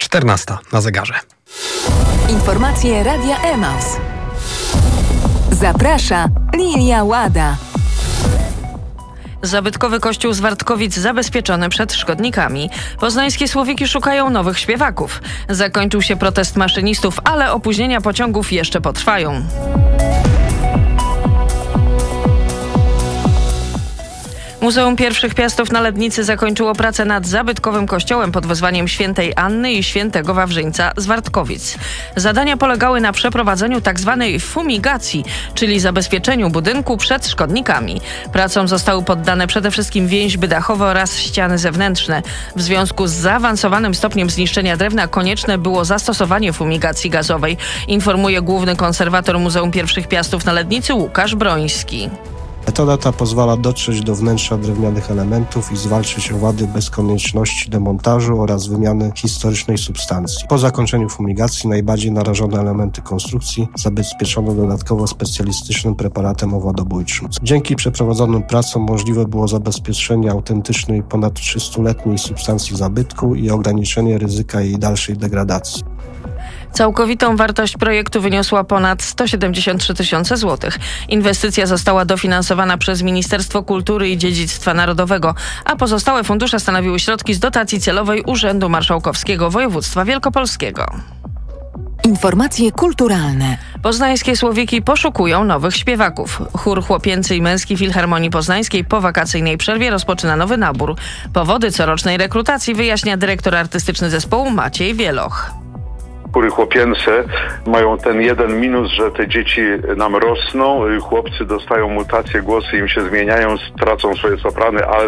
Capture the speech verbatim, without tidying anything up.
czternasta na zegarze. Informacje Radia Emaus. Zaprasza Lilia Łada. Zabytkowy kościół Zwartkowic zabezpieczony przed szkodnikami. Poznańskie Słowiki szukają nowych śpiewaków. Zakończył się protest maszynistów, ale opóźnienia pociągów jeszcze potrwają. Muzeum Pierwszych Piastów na Lednicy zakończyło pracę nad zabytkowym kościołem pod wezwaniem świętej Anny i świętego Wawrzyńca Zwartkowic. Zadania polegały na przeprowadzeniu tzw. fumigacji, czyli zabezpieczeniu budynku przed szkodnikami. Pracom zostały poddane przede wszystkim więźby dachowe oraz ściany zewnętrzne. W związku z zaawansowanym stopniem zniszczenia drewna konieczne było zastosowanie fumigacji gazowej, informuje główny konserwator Muzeum Pierwszych Piastów na Lednicy Łukasz Broński. Metoda ta pozwala dotrzeć do wnętrza drewnianych elementów i zwalczyć owady bez konieczności demontażu oraz wymiany historycznej substancji. Po zakończeniu fumigacji najbardziej narażone elementy konstrukcji zabezpieczono dodatkowo specjalistycznym preparatem owadobójczym. Dzięki przeprowadzonym pracom możliwe było zabezpieczenie autentycznej ponad trzystuletniej substancji zabytku i ograniczenie ryzyka jej dalszej degradacji. Całkowitą wartość projektu wyniosła ponad sto siedemdziesiąt trzy tysiące złotych. Inwestycja została dofinansowana przez Ministerstwo Kultury i Dziedzictwa Narodowego, a pozostałe fundusze stanowiły środki z dotacji celowej Urzędu Marszałkowskiego Województwa Wielkopolskiego. Informacje kulturalne. Poznańskie Słowiki poszukują nowych śpiewaków. Chór chłopięcy i męski Filharmonii Poznańskiej po wakacyjnej przerwie rozpoczyna nowy nabór. Powody corocznej rekrutacji wyjaśnia dyrektor artystyczny zespołu Maciej Wieloch. Chóry chłopięce mają ten jeden minus, że te dzieci nam rosną, chłopcy dostają mutacje, głosy im się zmieniają, tracą swoje soprany,